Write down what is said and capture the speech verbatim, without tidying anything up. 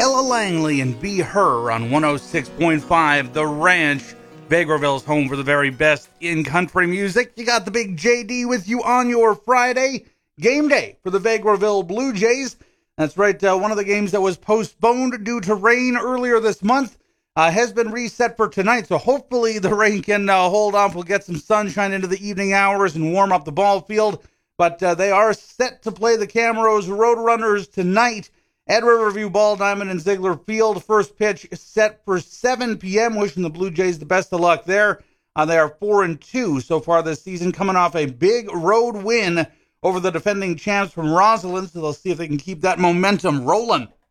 Ella Langley and Be Her on one oh six point five The Ranch. Vegreville's home for the very best in country music. You got the big J D with you on your Friday. Game day for the Vegreville Blue Jays. That's right, uh, one of the games that was postponed due to rain earlier this month uh, has been reset for tonight. So hopefully the rain can uh, hold off. We'll get some sunshine into the evening hours and warm up the ball field. But uh, they are set to play the Camrose Roadrunners tonight at Riverview Ball Diamond in Ziegler Field. First pitch set for seven p.m. Wishing the Blue Jays the best of luck there. Uh, they are four and two so far this season, coming off a big road win over the defending champs from Roslyn. So they'll see if they can keep that momentum rolling.